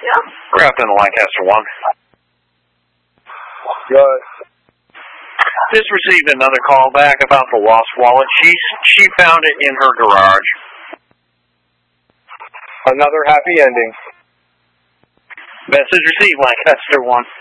Captain Lancaster 1. Good. Just received another call back about the lost wallet. She found it in her garage. Another happy ending. Message received, Lancaster 1.